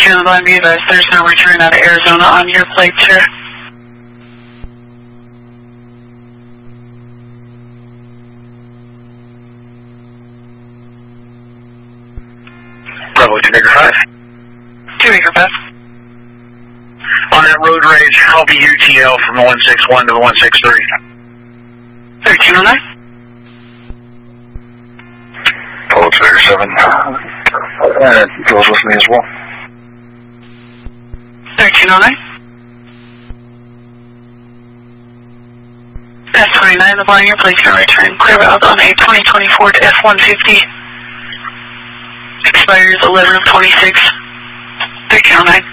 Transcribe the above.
on the line, be advised there's no return out of Arizona on your plate, sir. Bravo 2 Acre 5. 2 Acre 5. On that road rage, I'll be UTL from the 161 to the 163. 1309. Bravo 2 Acre 7. That goes with me as well. 1309. That's 29, the line, your place can return. Clear out on a 2020 Ford F-150. Expires 11 of 26. 1309.